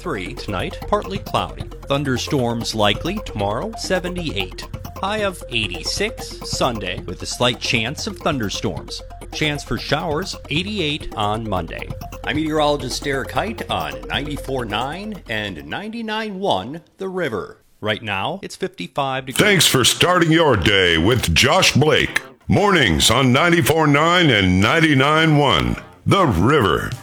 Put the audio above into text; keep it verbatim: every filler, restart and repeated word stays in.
seventy-three. Tonight, partly cloudy. Thunderstorms likely tomorrow, seventy-eight. High of eighty-six. Sunday, with a slight chance of thunderstorms. Chance for showers, eighty-eight on Monday. I'm meteorologist Derek Height on ninety-four point nine and ninety-nine point one The River. Right now, it's fifty-five degrees. Thanks for starting your day with Josh Blake. Mornings on ninety-four point nine and ninety-nine point one The River.